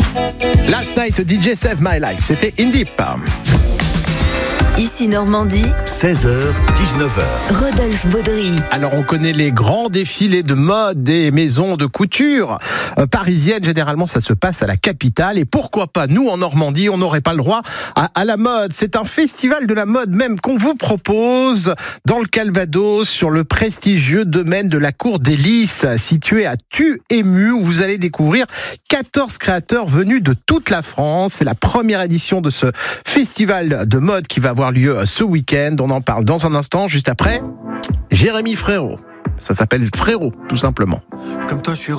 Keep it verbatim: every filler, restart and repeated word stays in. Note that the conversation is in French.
Last Night, D J Save My Life, c'était In Deep. Ici Normandie, seize heures, dix-neuf heures. Rodolphe Baudry. Alors on connaît les grands défilés de mode des maisons de couture euh, parisiennes. Généralement ça se passe à la capitale. Et pourquoi pas nous en Normandie, on n'aurait pas le droit à, à la mode. C'est un festival de la mode même qu'on vous propose dans le Calvados, sur le prestigieux domaine de la Cour des Lys, situé à Thuému, où vous allez découvrir quatorze créateurs venus de toute la France. C'est la première édition de ce festival de mode qui va avoir lieu ce week-end. On en parle dans un instant, juste après Jérémy Frérot. Ça s'appelle Frérot, tout simplement. Comme toi, je suis